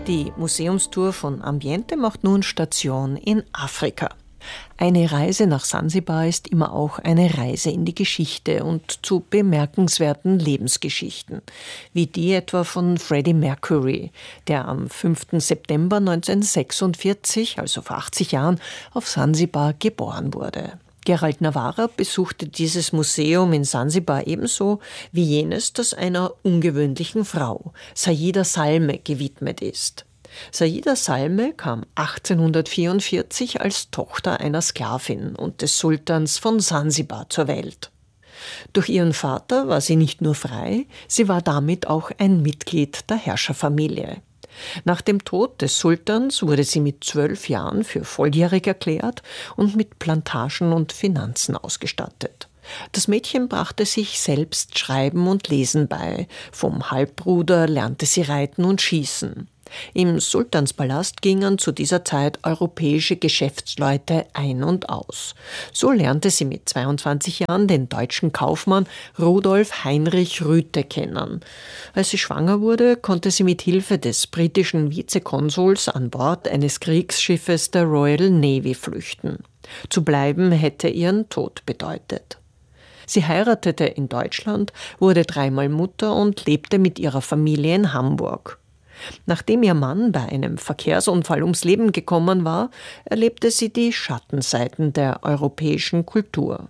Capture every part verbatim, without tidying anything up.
Die Museumstour von Ambiente macht nun Station in Afrika. Eine Reise nach Sansibar ist immer auch eine Reise in die Geschichte und zu bemerkenswerten Lebensgeschichten, wie die etwa von Freddie Mercury, der am fünften September neunzehnhundertsechsundvierzig, also vor achtzig Jahren, auf Sansibar geboren wurde. Gerald Nawara besuchte dieses Museum in Sansibar ebenso wie jenes, das einer ungewöhnlichen Frau, Saida Salme, gewidmet ist. Saida Salme kam achtzehnhundertvierundvierzig als Tochter einer Sklavin und des Sultans von Sansibar zur Welt. Durch ihren Vater war sie nicht nur frei, sie war damit auch ein Mitglied der Herrscherfamilie. Nach dem Tod des Sultans wurde sie mit zwölf Jahren für volljährig erklärt und mit Plantagen und Finanzen ausgestattet. Das Mädchen brachte sich selbst Schreiben und Lesen bei. Vom Halbbruder lernte sie Reiten und Schießen. Im Sultanspalast gingen zu dieser Zeit europäische Geschäftsleute ein und aus. So lernte sie mit zweiundzwanzig Jahren den deutschen Kaufmann Rudolf Heinrich Rüte kennen. Als sie schwanger wurde, konnte sie mit Hilfe des britischen Vizekonsuls an Bord eines Kriegsschiffes der Royal Navy flüchten. Zu bleiben hätte ihren Tod bedeutet. Sie heiratete in Deutschland, wurde dreimal Mutter und lebte mit ihrer Familie in Hamburg. Nachdem ihr Mann bei einem Verkehrsunfall ums Leben gekommen war, erlebte sie die Schattenseiten der europäischen Kultur.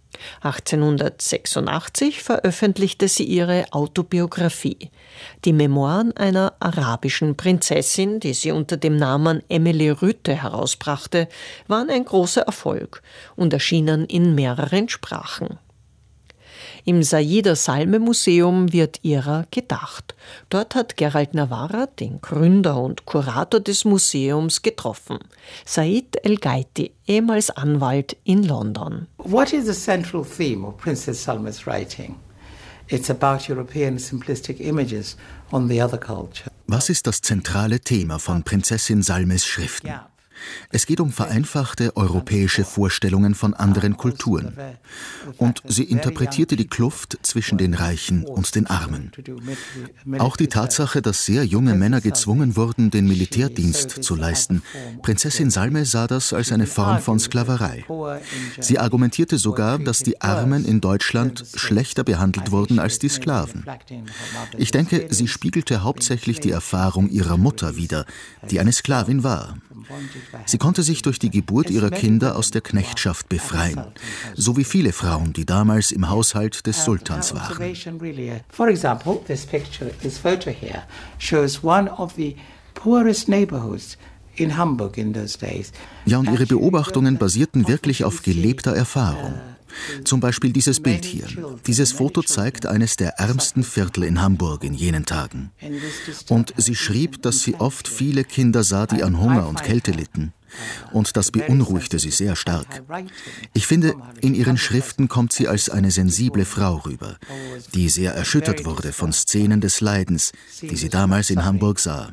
achtzehnhundertsechsundachtzig veröffentlichte sie ihre Autobiografie, die Memoiren einer arabischen Prinzessin, die sie unter dem Namen Emily Rüte herausbrachte, waren ein großer Erfolg und erschienen in mehreren Sprachen. Im Saida Salme Museum wird ihrer gedacht. Dort hat Gerald Nawara den Gründer und Kurator des Museums getroffen, Said El-Gaiti, ehemals Anwalt in London. What is the central theme of Princess Salma's writing? It's about European simplistic images on the other culture. Was ist das zentrale Thema von Prinzessin Salmes Schriften? Es geht um vereinfachte europäische Vorstellungen von anderen Kulturen. Und sie interpretierte die Kluft zwischen den Reichen und den Armen. Auch die Tatsache, dass sehr junge Männer gezwungen wurden, den Militärdienst zu leisten. Prinzessin Salme sah das als eine Form von Sklaverei. Sie argumentierte sogar, dass die Armen in Deutschland schlechter behandelt wurden als die Sklaven. Ich denke, sie spiegelte hauptsächlich die Erfahrung ihrer Mutter wider, die eine Sklavin war. Sie konnte sich durch die Geburt ihrer Kinder aus der Knechtschaft befreien, so wie viele Frauen, die damals im Haushalt des Sultans waren. For example, this picture, this photo here shows one of the poorest neighborhoods in Hamburg in those days. Ja, und ihre Beobachtungen basierten wirklich auf gelebter Erfahrung. Zum Beispiel dieses Bild hier. Dieses Foto zeigt eines der ärmsten Viertel in Hamburg in jenen Tagen. Und sie schrieb, dass sie oft viele Kinder sah, die an Hunger und Kälte litten. Und das beunruhigte sie sehr stark. Ich finde, in ihren Schriften kommt sie als eine sensible Frau rüber, die sehr erschüttert wurde von Szenen des Leidens, die sie damals in Hamburg sah.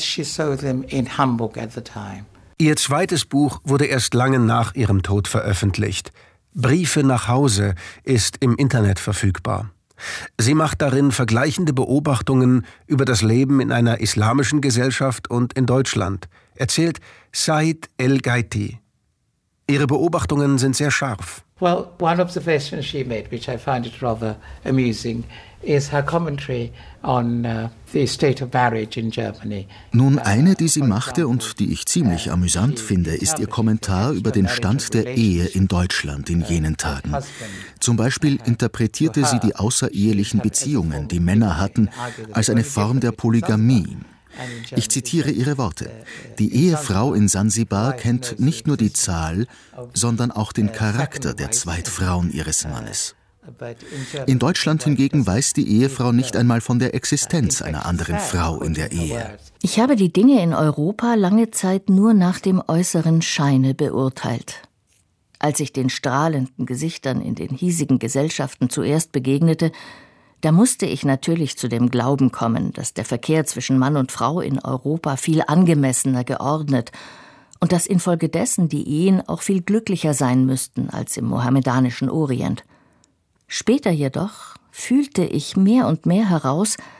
Ihr zweites Buch wurde erst lange nach ihrem Tod veröffentlicht. Briefe nach Hause ist im Internet verfügbar. Sie macht darin vergleichende Beobachtungen über das Leben in einer islamischen Gesellschaft und in Deutschland, erzählt Said El-Gaiti. Ihre Beobachtungen sind sehr scharf. Well, one observation she made, which I find it rather amusing, is her commentary on uh, the state of marriage in Germany. Nun, eine, die sie machte und die ich ziemlich amüsant finde, ist ihr Kommentar über den Stand der Ehe in Deutschland in jenen Tagen. Zum Beispiel interpretierte sie die außerehelichen Beziehungen, die Männer hatten, als eine Form der Polygamie. Ich zitiere ihre Worte. Die Ehefrau in Sansibar kennt nicht nur die Zahl, sondern auch den Charakter der Zweitfrauen ihres Mannes. In Deutschland hingegen weiß die Ehefrau nicht einmal von der Existenz einer anderen Frau in der Ehe. Ich habe die Dinge in Europa lange Zeit nur nach dem äußeren Scheine beurteilt. Als ich den strahlenden Gesichtern in den hiesigen Gesellschaften zuerst begegnete, da musste ich natürlich zu dem Glauben kommen, dass der Verkehr zwischen Mann und Frau in Europa viel angemessener geordnet und dass infolgedessen die Ehen auch viel glücklicher sein müssten als im mohammedanischen Orient. Später jedoch fühlte ich mehr und mehr heraus,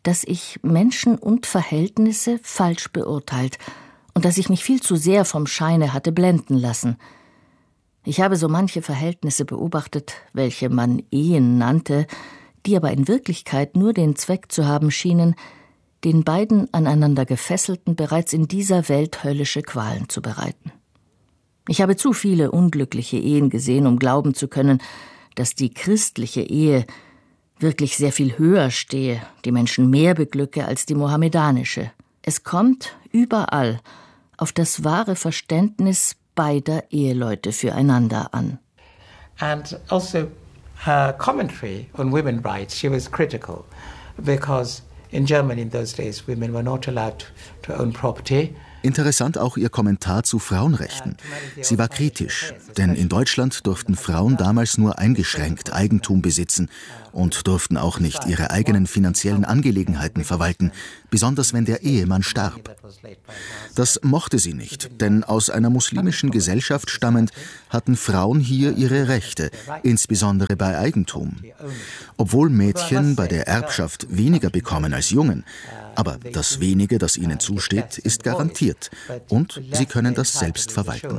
dass ich Menschen und Verhältnisse falsch beurteilt und dass ich mich viel zu sehr vom Scheine hatte blenden lassen. Ich habe so manche Verhältnisse beobachtet, welche man Ehen nannte, die aber in Wirklichkeit nur den Zweck zu haben schienen, den beiden aneinander Gefesselten bereits in dieser Welt höllische Qualen zu bereiten. Ich habe zu viele unglückliche Ehen gesehen, um glauben zu können, dass die christliche Ehe wirklich sehr viel höher stehe, die Menschen mehr beglücke als die mohammedanische. Es kommt überall auf das wahre Verständnis beider Eheleute füreinander an. And also her commentary on women's rights, she was critical, because in Germany in those days women were not allowed to own property. Interessant auch ihr Kommentar zu Frauenrechten. Sie war kritisch, denn in Deutschland durften Frauen damals nur eingeschränkt Eigentum besitzen und durften auch nicht ihre eigenen finanziellen Angelegenheiten verwalten, besonders wenn der Ehemann starb. Das mochte sie nicht, denn aus einer muslimischen Gesellschaft stammend hatten Frauen hier ihre Rechte, insbesondere bei Eigentum. Obwohl Mädchen bei der Erbschaft weniger bekommen als Jungen, aber das Wenige, das ihnen zusteht, ist garantiert und sie können das selbst verwalten.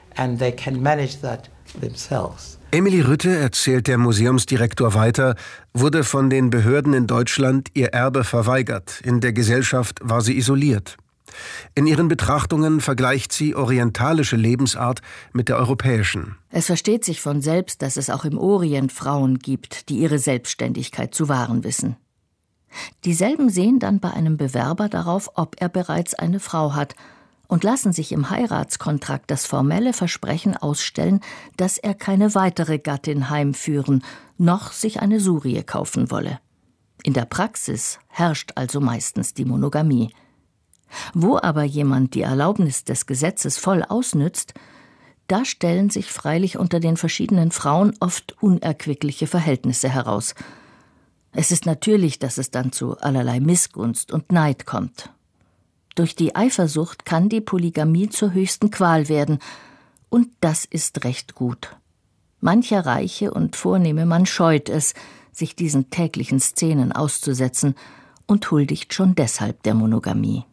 Emily Rütte, erzählt der Museumsdirektor weiter, wurde von den Behörden in Deutschland ihr Erbe verweigert. In der Gesellschaft war sie isoliert. In ihren Betrachtungen vergleicht sie orientalische Lebensart mit der europäischen. Es versteht sich von selbst, dass es auch im Orient Frauen gibt, die ihre Selbstständigkeit zu wahren wissen. Dieselben sehen dann bei einem Bewerber darauf, ob er bereits eine Frau hat und lassen sich im Heiratskontrakt das formelle Versprechen ausstellen, dass er keine weitere Gattin heimführen, noch sich eine Surie kaufen wolle. In der Praxis herrscht also meistens die Monogamie. Wo aber jemand die Erlaubnis des Gesetzes voll ausnützt, da stellen sich freilich unter den verschiedenen Frauen oft unerquickliche Verhältnisse heraus. Es ist natürlich, dass es dann zu allerlei Missgunst und Neid kommt. Durch die Eifersucht kann die Polygamie zur höchsten Qual werden, und das ist recht gut. Mancher reiche und vornehme Mann scheut es, sich diesen täglichen Szenen auszusetzen und huldigt schon deshalb der Monogamie.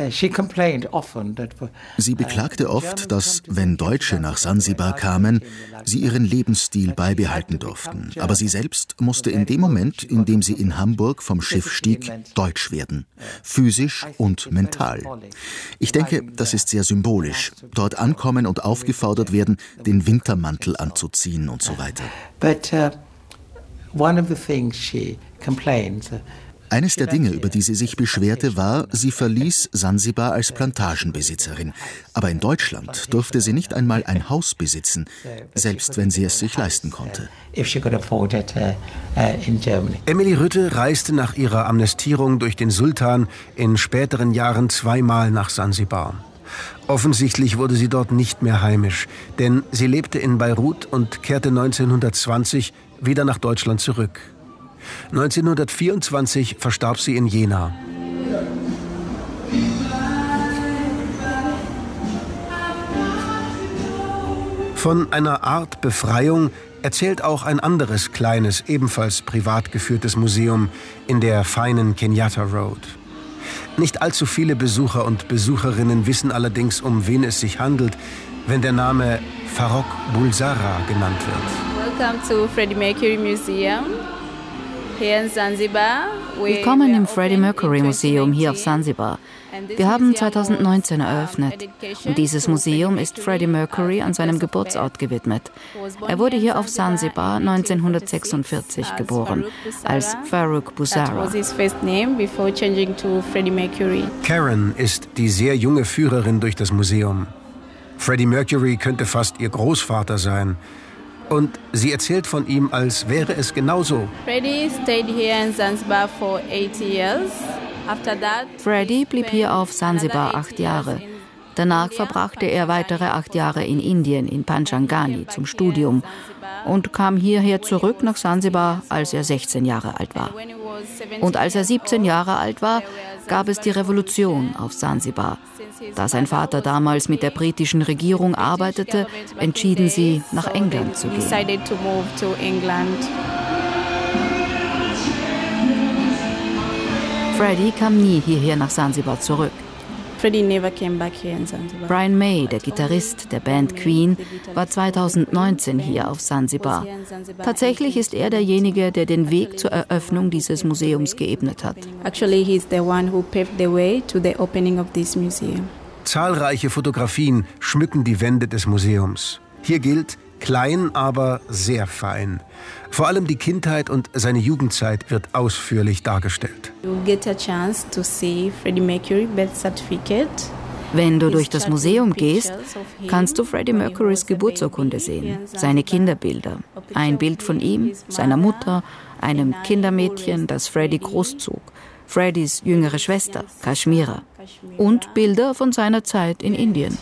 Sie beklagte oft, dass, wenn Deutsche nach Sansibar kamen, sie ihren Lebensstil beibehalten durften. Aber sie selbst musste in dem Moment, in dem sie in Hamburg vom Schiff stieg, deutsch werden. Physisch und mental. Ich denke, das ist sehr symbolisch. Dort ankommen und aufgefordert werden, den Wintermantel anzuziehen und so weiter. But uh, one of the things she complained. Eines der Dinge, über die sie sich beschwerte, war, sie verließ Sansibar als Plantagenbesitzerin. Aber in Deutschland durfte sie nicht einmal ein Haus besitzen, selbst wenn sie es sich leisten konnte. Emily Rütte reiste nach ihrer Amnestierung durch den Sultan in späteren Jahren zweimal nach Sansibar. Offensichtlich wurde sie dort nicht mehr heimisch, denn sie lebte in Beirut und kehrte neunzehnhundertzwanzig wieder nach Deutschland zurück. neunzehnhundertvierundzwanzig verstarb sie in Jena. Von einer Art Befreiung erzählt auch ein anderes kleines, ebenfalls privat geführtes Museum in der feinen Kenyatta Road. Nicht allzu viele Besucher und Besucherinnen wissen allerdings, um wen es sich handelt, wenn der Name Farrokh Bulsara genannt wird. Welcome to Freddie Mercury Museum. Willkommen im Freddie Mercury Museum hier auf Sansibar. Wir haben zweitausendneunzehn eröffnet und dieses Museum ist Freddie Mercury an seinem Geburtsort gewidmet. Er wurde hier auf Sansibar neunzehnhundertsechsundvierzig geboren, als Farrokh Bulsara. Karen ist die sehr junge Führerin durch das Museum. Freddie Mercury könnte fast ihr Großvater sein. Und sie erzählt von ihm, als wäre es genauso. Freddie stayed here in Zanzibar for eight years. After that, Freddie blieb hier auf Sansibar acht Jahre. Danach verbrachte er weitere acht Jahre in Indien, in Panchangani, zum Studium und kam hierher zurück nach Sansibar, als er sechzehn Jahre alt war. Und als er siebzehn Jahre alt war, gab es die Revolution auf Sansibar. Da sein Vater damals mit der britischen Regierung arbeitete, entschieden sie, nach England zu gehen. Freddie kam nie hierher nach Sansibar zurück. Freddie never came back here in Zanzibar. Brian May, der Gitarrist der Band Queen, war zweitausendneunzehn hier auf Sansibar. Tatsächlich ist er derjenige, der den Weg zur Eröffnung dieses Museums geebnet hat. Actually, he's the one who paved the way to the opening of this museum. Zahlreiche Fotografien schmücken die Wände des Museums. Hier gilt, klein, aber sehr fein. Vor allem die Kindheit und seine Jugendzeit wird ausführlich dargestellt. You get a chance to see Freddie Mercury birth certificate. Wenn du durch das Museum gehst, kannst du Freddie Mercurys Geburtsurkunde sehen, seine Kinderbilder, ein Bild von ihm, seiner Mutter, einem Kindermädchen, das Freddie großzog, Freddys jüngere Schwester, Kashmira, und Bilder von seiner Zeit in Indien.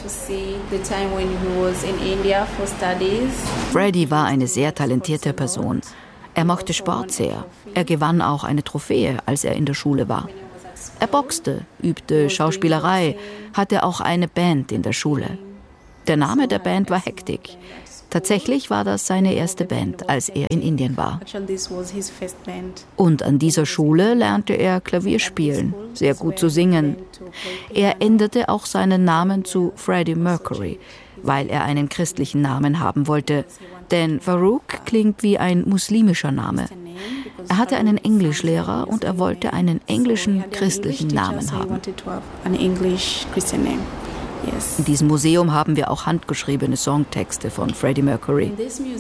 Freddie war eine sehr talentierte Person. Er mochte Sport sehr. Er gewann auch eine Trophäe, als er in der Schule war. Er boxte, übte Schauspielerei, hatte auch eine Band in der Schule. Der Name der Band war Hectic. Tatsächlich war das seine erste Band, als er in Indien war. Und an dieser Schule lernte er Klavier spielen, sehr gut zu singen. Er änderte auch seinen Namen zu Freddie Mercury, weil er einen christlichen Namen haben wollte. Denn Farouk klingt wie ein muslimischer Name. Er hatte einen Englischlehrer und er wollte einen englischen christlichen Namen haben. In diesem Museum haben wir auch handgeschriebene Songtexte von Freddie Mercury.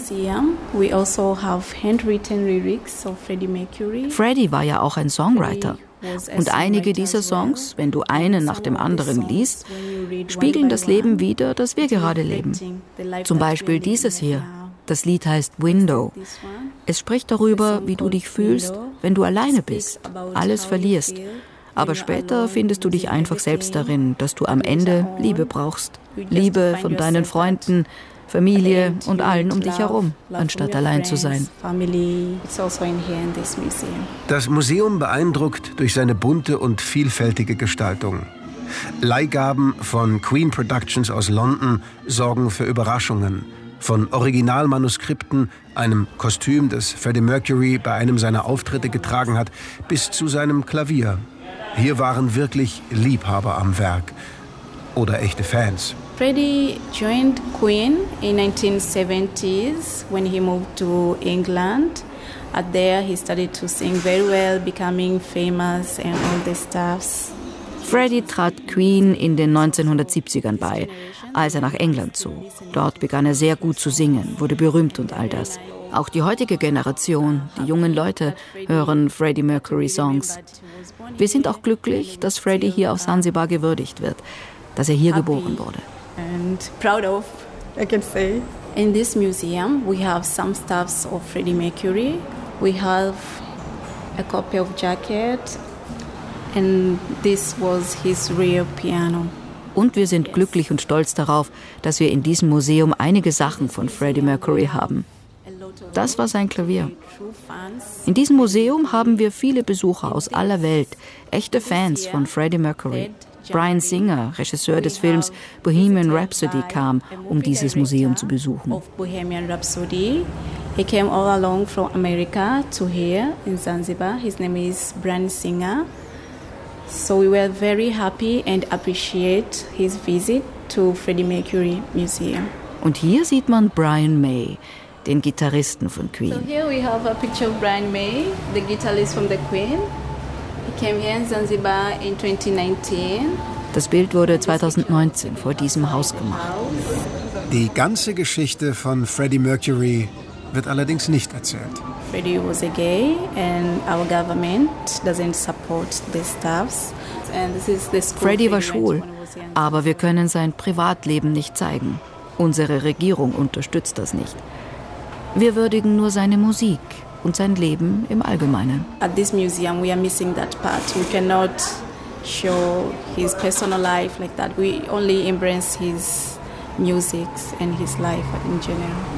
Freddie war ja auch ein Songwriter. Und einige dieser Songs, wenn du einen nach dem anderen liest, spiegeln das Leben wider, das wir gerade leben. Zum Beispiel dieses hier. Das Lied heißt Window. Es spricht darüber, wie du dich fühlst, wenn du alleine bist, alles verlierst. Aber später findest du dich einfach selbst darin, dass du am Ende Liebe brauchst. Liebe von deinen Freunden, Familie und allen um dich herum, anstatt allein zu sein. Das Museum beeindruckt durch seine bunte und vielfältige Gestaltung. Leihgaben von Queen Productions aus London sorgen für Überraschungen. Von Originalmanuskripten, einem Kostüm, das Freddie Mercury bei einem seiner Auftritte getragen hat, bis zu seinem Klavier. Hier waren wirklich Liebhaber am Werk oder echte Fans. Freddie joined Queen in nineteen seventies when he moved to England. At there he started to sing very well, becoming famous and all the stuffs. Freddie trat Queen in den neunzehnhundertsiebzigern bei, als er nach England zog. Dort begann er sehr gut zu singen, wurde berühmt und all das. Auch die heutige Generation, die jungen Leute, hören Freddie Mercury Songs. Wir sind auch glücklich, dass Freddie hier auf Sansibar gewürdigt wird, dass er hier geboren wurde. And proud of, I can say. In this museum, we have some stuffs of Freddie Mercury. We have a copy of jacket, and this was his real piano. Und wir sind glücklich und stolz darauf, dass wir in diesem Museum einige Sachen von Freddie Mercury haben. Das war sein Klavier. In diesem Museum haben wir viele Besucher aus aller Welt, echte Fans von Freddie Mercury. Bryan Singer, Regisseur des Films Bohemian Rhapsody, kam, um dieses Museum zu besuchen. Bohemian Rhapsody. He came all along from America to here in Zanzibar. His name is Bryan Singer. So we were very happy and appreciate his visit to Freddie Mercury Museum. Und hier sieht man Brian May, den Gitarristen von Queen. So here we have a picture of Brian May, the guitarist from the Queen. He came here in Zanzibar in twenty nineteen. Das Bild wurde zweitausendneunzehn vor diesem Haus gemacht. Die ganze Geschichte von Freddie Mercury wird allerdings nicht erzählt. Freddie was a gay and our government doesn't support the staffs. And this is the school. Freddie war schwul, aber wir können sein Privatleben nicht zeigen. Unsere Regierung unterstützt das nicht. Wir würdigen nur seine Musik und sein Leben im Allgemeinen. At this museum we are missing that part. We cannot show his personal life like that. We only embrace his music and his life in general.